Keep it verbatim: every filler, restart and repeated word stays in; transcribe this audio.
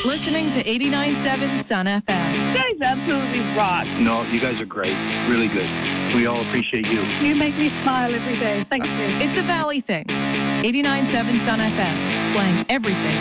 Listening to eighty-nine point seven Sun F M. You guys absolutely rock. No, you guys are great. Really good. We all appreciate you. You make me smile every day. Thank you. It's a Valley thing. eighty-nine point seven Sun F M, playing everything